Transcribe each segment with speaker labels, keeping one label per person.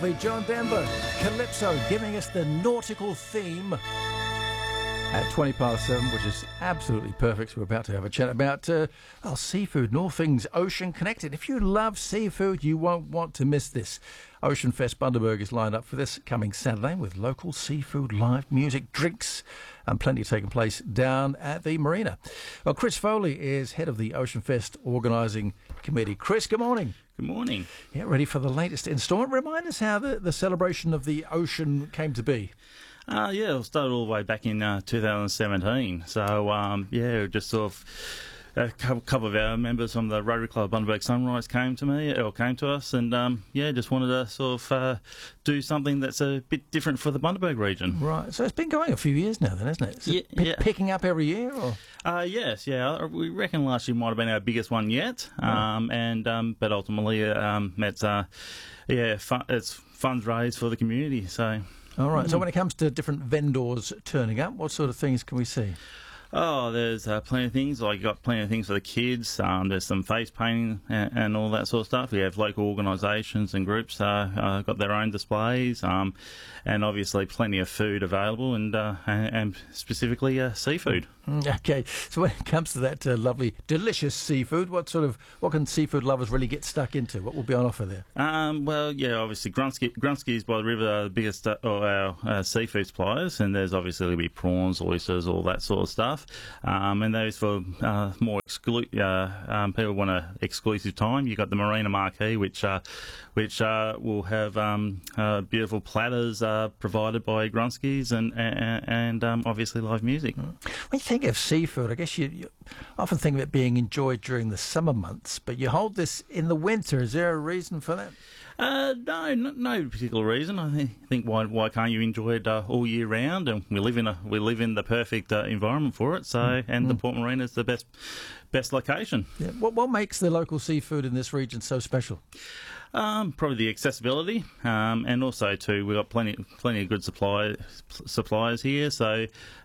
Speaker 1: lovely John Denver, Calypso, giving us the nautical theme at 7:20, which is absolutely perfect. We're about to have a chat about seafood and all things ocean connected. If you love seafood, you won't want to miss this. Ocean Fest Bundaberg is lined up for this coming Saturday with local seafood, live music, drinks, and plenty taking place down at the marina. Well, Chris Foley is head of the Ocean Fest organising committee. Chris, good morning.
Speaker 2: Good morning.
Speaker 1: Yeah, ready for the latest instalment. Remind us how the celebration of the ocean came to be.
Speaker 2: It started all the way back in 2017. So, just sort of a couple of our members from the Rotary Club Bundaberg Sunrise came to us, and just wanted to sort of do something that's a bit different for the Bundaberg region.
Speaker 1: Right. So it's been going a few years now, then, hasn't it? Is it picking up every year, or?
Speaker 2: Yes. Yeah. We reckon last year might have been our biggest one yet. Right. But ultimately, it's funds raised for the community. So.
Speaker 1: All right. So when it comes to different vendors turning up, what sort of things can we see?
Speaker 2: Oh, there's plenty of things. Like, you got plenty of things for the kids. There's some face painting and all that sort of stuff. We have local organisations and groups got their own displays, and obviously plenty of food available, and specifically seafood.
Speaker 1: Okay, so when it comes to that lovely, delicious seafood, what can seafood lovers really get stuck into? What will be on offer there?
Speaker 2: Obviously Grunskies by the river are the biggest of our seafood suppliers, and there's obviously going to be prawns, oysters, all that sort of stuff. And those for more people want an exclusive time. You've got the Marina Marquee, which will have beautiful platters provided by Grunskies and obviously live music.
Speaker 1: When you think of seafood, I guess you often think of it being enjoyed during the summer months, but you hold this in the winter. Is there a reason for that?
Speaker 2: No particular reason. I think why can't you enjoy it all year round? And we live in the perfect environment for it. So, the Port Marina is the best location. Yeah.
Speaker 1: What makes the local seafood in this region so special?
Speaker 2: Probably the accessibility, and also too we've got plenty of good suppliers here. So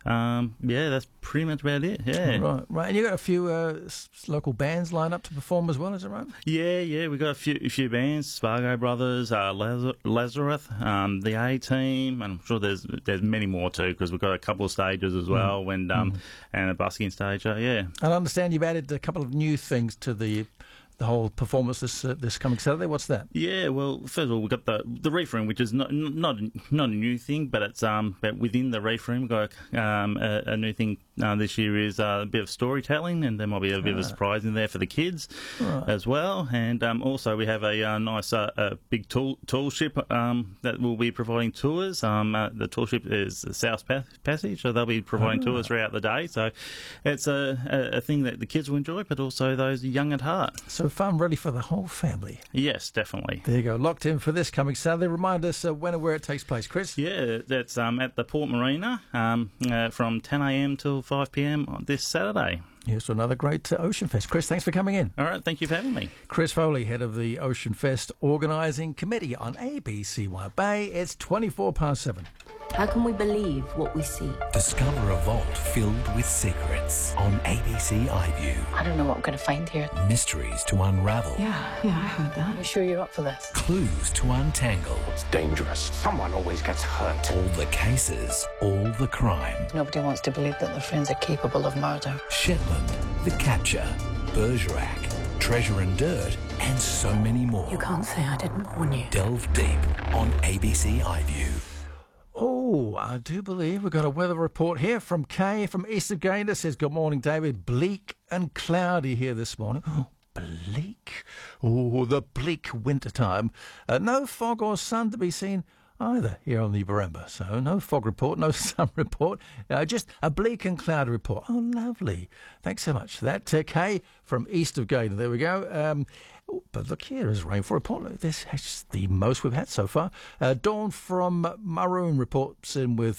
Speaker 2: that's pretty much about it. Yeah,
Speaker 1: right. And you got a few local bands lined up to perform as well, is that right?
Speaker 2: Yeah. We got a few bands: Spargo Brothers, Lazarus, the A Team, and I'm sure there's many more too, because we've got a couple of stages as well, and a busking stage. And
Speaker 1: I understand you've added a couple of new things to the whole performance this coming Saturday. What's that?
Speaker 2: Yeah, well, first of all, we've got the reef room, which is not a new thing, but it's but within the reef room, we've got a new thing this year is a bit of storytelling, and there might be a bit of a surprise in there for the kids as well. And also we have a nice big tool ship that will be providing tours. The tool ship is the South Passage, so they'll be providing tours throughout the day. So it's a thing that the kids will enjoy, but also those young at heart.
Speaker 1: So fun really for the whole family.
Speaker 2: Yes, definitely.
Speaker 1: There you go. Locked in for this coming Saturday. Remind us when and where it takes place, Chris.
Speaker 2: Yeah, that's at the Port Marina from 10 a.m. till 5 p.m. on this Saturday.
Speaker 1: Yes, another great Ocean Fest. Chris, thanks for coming in.
Speaker 2: All right, thank you for having me.
Speaker 1: Chris Foley, head of the Ocean Fest organising committee on ABCY Bay. It's 7:24.
Speaker 3: How can we believe what we see?
Speaker 4: Discover a vault filled with secrets on ABC iView.
Speaker 3: I don't know what we're going to find here.
Speaker 4: Mysteries to unravel.
Speaker 3: Yeah, I heard that. You sure you're up for this?
Speaker 4: Clues to untangle.
Speaker 5: It's dangerous. Someone always gets hurt.
Speaker 4: All the cases, all the crime.
Speaker 3: Nobody wants to believe that their friends are capable of murder.
Speaker 4: Shetland, The Capture, Bergerac, Treasure and Dirt, and so many more.
Speaker 3: You can't say I didn't warn you.
Speaker 4: Delve deep on ABC iView.
Speaker 1: Oh, I do believe we've got a weather report here from Kay from east of Gayndah. Says, good morning, David. Bleak and cloudy here this morning. Oh, bleak. Oh, the bleak winter time. No fog or sun to be seen either here on the Baramba. So no fog report, no sun report, just a bleak and cloudy report. Oh, lovely. Thanks so much for that. Kay from east of Gayndah. There we go. But look here, is rainfall report. This is the most we've had so far. Dawn from Maroon reports in with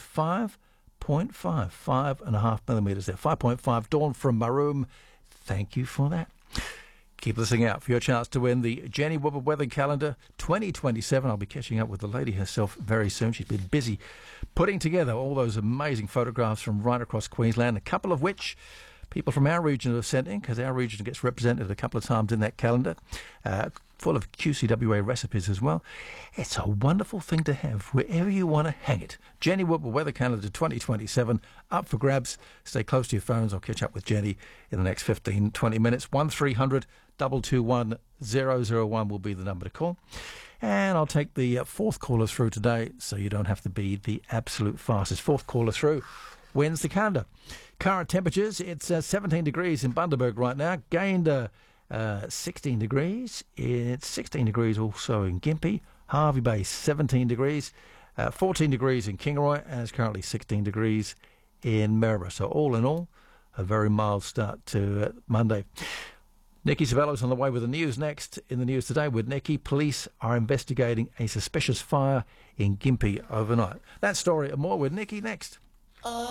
Speaker 1: 5.5 millimetres there. 5.5. Dawn from Maroon. Thank you for that. Keep listening out for your chance to win the Jenny Wobber Weather Calendar 2027. I'll be catching up with the lady herself very soon. She's been busy putting together all those amazing photographs from right across Queensland, a couple of which people from our region have sent in, because our region gets represented a couple of times in that calendar. full of QCWA recipes as well. It's a wonderful thing to have wherever you want to hang it. Jenny Whitwell Weather Calendar 2027 up for grabs. Stay close to your phones. I'll catch up with Jenny in the next 15-20 minutes. 1300 221 001 will be the number to call. And I'll take the fourth caller through today, so you don't have to be the absolute fastest. Fourth caller through wins the calendar. Current temperatures, it's 17 degrees in Bundaberg right now. Gained 16 degrees. It's 16 degrees also in Gympie. Harvey Bay, 17 degrees. 14 degrees in Kingaroy, and it's currently 16 degrees in Maryborough. So all in all, a very mild start to Monday. Nikki Savello's on the way with the news next. In the news today with Nikki, police are investigating a suspicious fire in Gympie overnight. That story and more with Nikki next.